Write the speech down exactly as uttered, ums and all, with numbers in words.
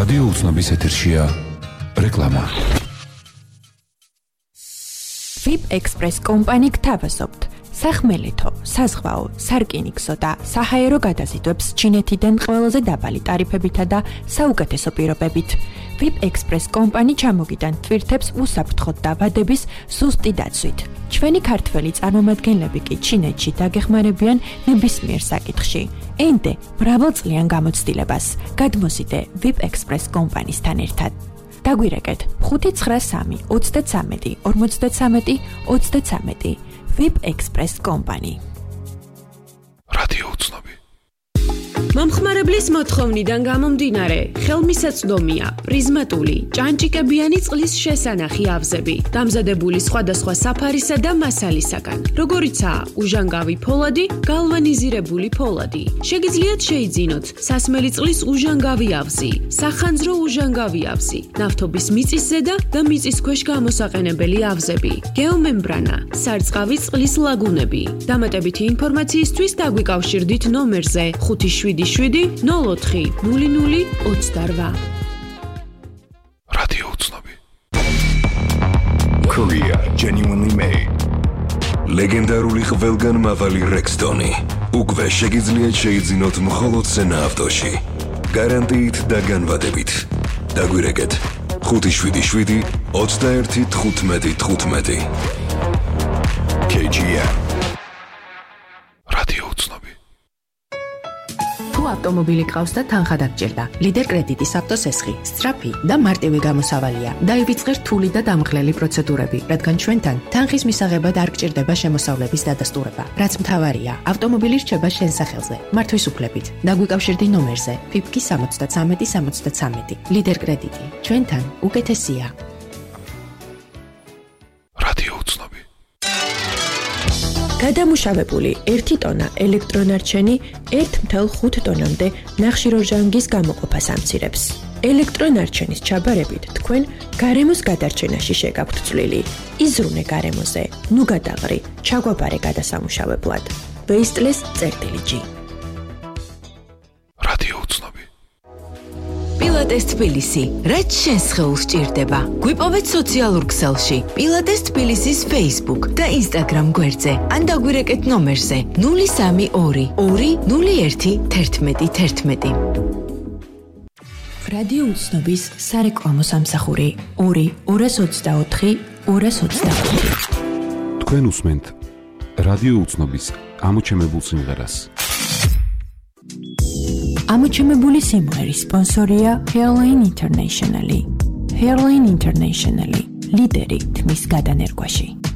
რადიო უცნობის ეთერშია რეკლამა. VIP Express კომპანი გთავაზობთ სახმელეთო, საზღვაო, სარკინიგზო და საჰაერო გადაზიდვებს ჩინეთიდან ყველაზე დაბალი ტარიფებითა და საუკეთესო პირობებით. VIP Express კომპანი ჩამოგიტან ტვირთებს უსაფრთხოდ და ვადების სუსტი დაცვით. ჩვენი ქართველი წარმომადგენლები კი ჩინეთში დაგეხმარებიან ნებისმიერ საკითხში. ენდე მრავალწლიან გამოცდილებას გადმოსიდე VIP Express კომპანიისთან ერთად. დაგვირეკეთ ხუთი ცხრა სამი ოცდათრამეტი ორმოცდათრამეტი ოცდათრამეტი VIP Express კომპანი. რადიო უცნობი. მომხმარებლის მოთხოვნიდან გამომდინარე, ხელმისაწვდომია პრიზმატული, ჭანჭიკებიანი წყლის შესანახი ავზები, დამზადებული სხვადასხვა საფარისა და მასალისაგან, როგორიცაა უჟანგავი ფოლადი, გალვანიზირებული ფოლადი. შეგიძლიათ შეიძინოთ სასმელი წყლის უჟანგავი ავზი, სახანძრო უჟანგავი ავზი, ნავთობის მიწის ზედა და მიწის ქვეშ გამოსაყენებელი ავზები, გეომემბრანა, სარწყავი წყლის ლაგუნები. დამატებითი ინფორმაციისთვის დაგვიკავშირდით ნომერზე ხუთი შვიდი შვიდი ნულ ოთხი ნული ნული ოცდარვა. რადიო უცნობი. Korea genuinely made. ლეგენდარული ყველგანმავალი Rexton-ი. უკვე შეგიძლიათ შეიძინოთ მხოლოდ სენა ავტოში. გარანტიით და განვადებით. დაგვირეკეთ ხუთი შვიდი შვიდი ოცდაერთი თხუთმეტი თხუთმეტი. K G M. რადიო უცნობი. ავტომობილი ყავს და თანხა დაგჭირდა. ლიდერ კრედიტის ავტოსესხი, სწრაფი და მარტივი გამოსავალია. დაივიწყე რთული და დამღლელი პროცედურები, რადგან ჩვენთან თანხის მისაღებად არ გჭირდება შემოსავლების დადასტურება. რაც მთავარია, ავტომობილი რჩება შენ სახელზე, მართვის უფლებით. დაგვიკავშირდი ნომერზე ფიფკი სამოცდათრამეტი სამოცდათრამეტი. ლიდერ კრედიტი, ჩვენთან უკეთესია. რადიო უცნობი. გადამუშავებული ერთი ტონა ელექტრონარჩენი ერთ წუთი ხუთ ტონამდე ნახშირორჟანგის გამოყოფას ამცირებს. ელექტრონარჩენის ჩაბარებით თქვენ გარემოს გადარჩენაში შეგაქვთ წვლილი. იზრუნე გარემოზე, ნუ გადაყრი, ჩაგვაბარე გადასამუშავებლად. ვეისტლეს წერტილი ჯი. რადიო უცნობი. პილატეს თბილისი, რაც შენს სხეულს ჭირდება. გვიპოვეთ სოციალურ ქსელში პილატეს თბილისის Facebook და Instagram გვერდზე. ან დაგვირეკეთ ნომერზე ნული სამი ორი ორი ნული ერთი თერთმეტი თერთმეტი. რადიო უცნობის სარეკლამო სამსახური ორი ორას ოცდაოთხი ორას ოცდაოთხი. თქვენ უსმენთ რადიო უცნობის ამოჩემებულ სიმღერას. ამოჩემებული სიმღერის სპონსორია Hairline International. Hairline International, ლიდერი თმის გადანერგვაში.